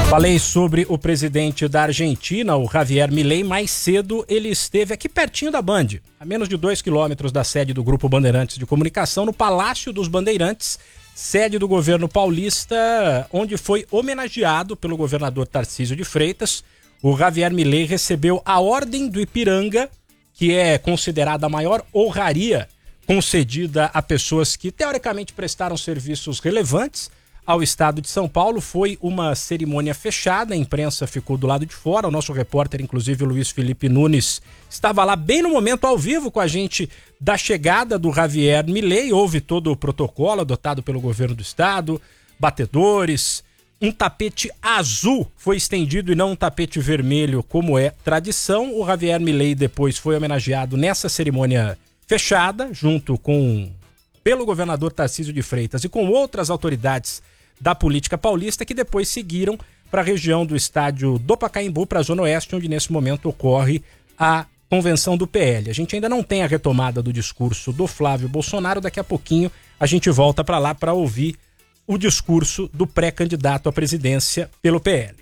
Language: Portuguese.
Falei sobre o presidente da Argentina, o Javier Milei. Mais cedo ele esteve aqui pertinho da Band, a menos de 2 quilômetros da sede do Grupo Bandeirantes de Comunicação, no Palácio dos Bandeirantes, sede do governo paulista, onde foi homenageado pelo governador Tarcísio de Freitas. O Javier Milei recebeu a Ordem do Ipiranga, que é considerada a maior honraria concedida a pessoas que teoricamente prestaram serviços relevantes ao estado de São Paulo. Foi uma cerimônia fechada, a imprensa ficou do lado de fora. O nosso repórter, inclusive o Luiz Felipe Nunes, estava lá bem no momento, ao vivo, com a gente, da chegada do Javier Milei. Houve todo o protocolo adotado pelo governo do estado, batedores, um tapete azul foi estendido e não um tapete vermelho, como é tradição. O Javier Milei depois foi homenageado nessa cerimônia fechada, junto com pelo governador Tarcísio de Freitas e com outras autoridades da política paulista, que depois seguiram para a região do estádio do Pacaembu, para a Zona Oeste, onde nesse momento ocorre a convenção do PL. A gente ainda não tem a retomada do discurso do Flávio Bolsonaro. Daqui a pouquinho a gente volta para lá para ouvir o discurso do pré-candidato à presidência pelo PL.